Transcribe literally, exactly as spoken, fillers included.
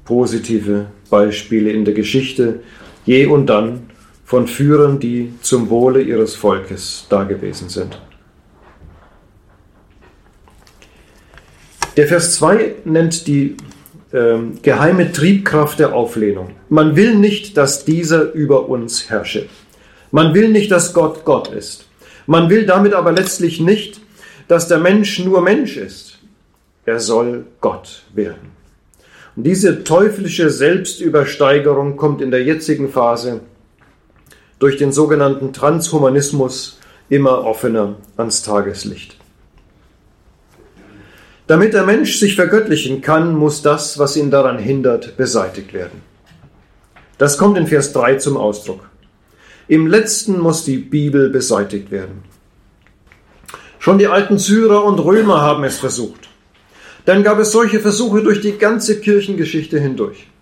positive Beispiele in der Geschichte, je und dann von Führern, die zum Wohle ihres Volkes dagewesen sind. Der Vers zwei nennt die äh, geheime Triebkraft der Auflehnung. Man will nicht, dass dieser über uns herrsche. Man will nicht, dass Gott Gott ist. Man will damit aber letztlich nicht, dass der Mensch nur Mensch ist. Er soll Gott werden. Und diese teuflische Selbstübersteigerung kommt in der jetzigen Phase durch den sogenannten Transhumanismus immer offener ans Tageslicht. Damit der Mensch sich vergöttlichen kann, muss das, was ihn daran hindert, beseitigt werden. Das kommt in Vers drei zum Ausdruck. Im Letzten muss die Bibel beseitigt werden. Schon die alten Syrer und Römer haben es versucht. Dann gab es solche Versuche durch die ganze Kirchengeschichte hindurch.